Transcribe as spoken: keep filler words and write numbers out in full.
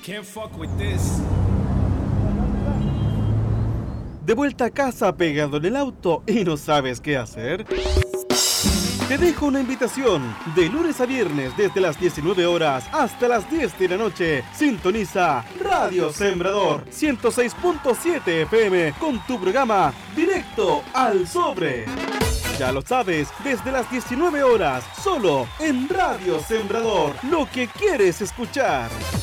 Can't fuck with this. ¿De vuelta a casa pegado en el auto y no sabes qué hacer? Te dejo una invitación. De lunes a viernes, desde las diecinueve horas hasta las diez de la noche, sintoniza Radio Sembrador ciento seis punto siete F M con tu programa Directo al Sobre. Ya lo sabes, desde las diecinueve horas, solo en Radio Sembrador, lo que quieres escuchar.